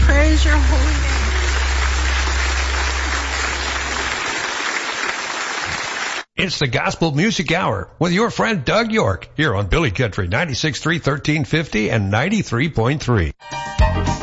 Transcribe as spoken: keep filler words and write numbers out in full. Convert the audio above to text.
praise your holy name. It's the Gospel Music Hour with your friend Doug York here on Billy Country ninety-six point three, thirteen fifty and ninety-three point three.